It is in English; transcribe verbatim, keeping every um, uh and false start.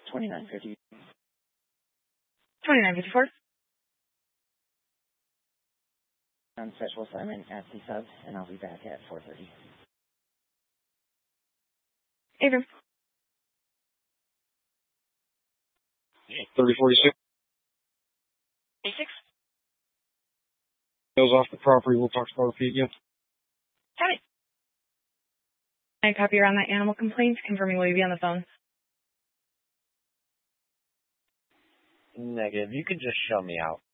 twenty-nine fifty. twenty-nine fifty-four. On special assignment at the sub, and I'll be back at four thirty. Avery. thirty forty-six. eighty-six. Goes off the property. We'll talk to R P again. Got it. I copy her on that animal complaint, confirming will you be on the phone? Negative. You can just show me out.